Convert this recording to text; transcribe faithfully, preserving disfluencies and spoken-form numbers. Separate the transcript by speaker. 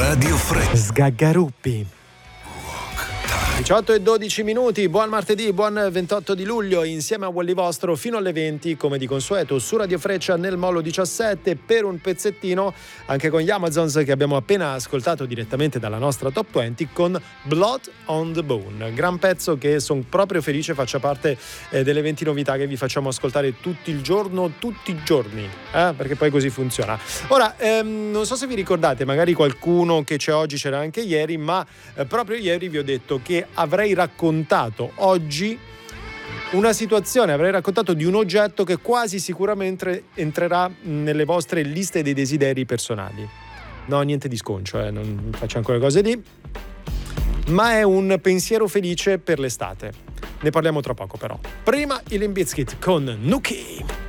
Speaker 1: Radio Freccia.
Speaker 2: Sgaggaruppi. diciotto e dodici minuti, buon martedì, buon ventotto di luglio, insieme a Wally Vostro fino alle venti, come di consueto, su Radio Freccia nel Molo diciassette, per un pezzettino anche con gli Amazons che abbiamo appena ascoltato direttamente dalla nostra Top venti con Blood on the Bone, gran pezzo che sono proprio felice faccia parte eh, delle venti novità che vi facciamo ascoltare tutto il giorno, tutti i giorni, eh? Perché poi così funziona. Ora, ehm, non so se vi ricordate, magari qualcuno che c'è oggi c'era anche ieri, ma eh, proprio ieri vi ho detto che avrei raccontato oggi una situazione, avrei raccontato di un oggetto che quasi sicuramente entrerà nelle vostre liste dei desideri personali. No, niente di sconcio, eh, non faccio ancora cose lì, ma è un pensiero felice per l'estate. Ne parliamo tra poco però. Prima i Limp Bizkit con Nuki.